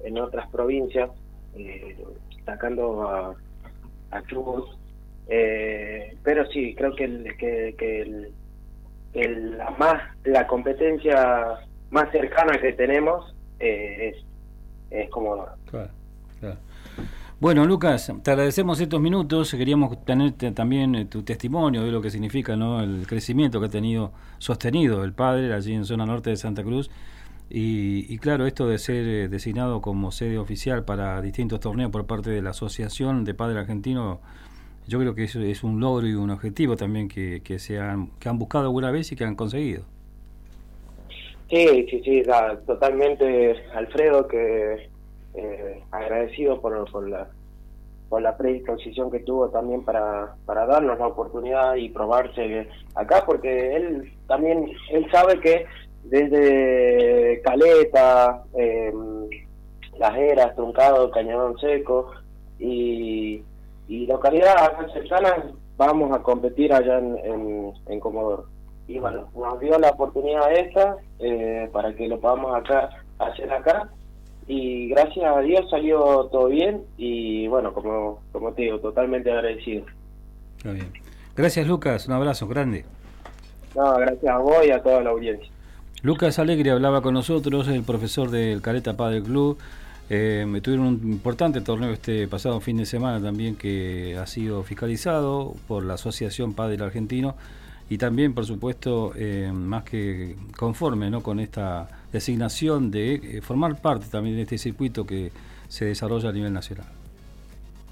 en otras provincias, sacando a Chubut. Pero sí, creo que la competencia más cercana que tenemos es Comodoro. Claro, claro. Bueno, Lucas, te agradecemos estos minutos. Queríamos tener también tu testimonio de lo que significa, ¿no?, el crecimiento que ha tenido sostenido el padre allí en zona norte de Santa Cruz. Y claro, esto de ser designado como sede oficial para distintos torneos por parte de la Asociación de Padres Argentinos, yo creo que eso es un logro y un objetivo también que han buscado alguna vez y que han conseguido. Sí, totalmente, Alfredo, que agradecido por la predisposición que tuvo también para darnos la oportunidad y probarse acá, porque él sabe que desde Caleta, Las Heras, Truncado, Cañadón Seco y localidades acá cercanas, vamos a competir allá en Comodoro. Y bueno, nos dio la oportunidad esta para que lo podamos hacer acá, y gracias a Dios salió todo bien, y bueno, como te digo, totalmente agradecido. Está bien. Gracias, Lucas, un abrazo grande. No, gracias a vos y a toda la audiencia. Lucas Alegre hablaba con nosotros, el profesor del Caleta Padre Club. Tuvieron un importante torneo este pasado fin de semana también, que ha sido fiscalizado por la Asociación Padre Argentino, y también, por supuesto, más que conforme, ¿no?, con esta designación de formar parte también de este circuito que se desarrolla a nivel nacional.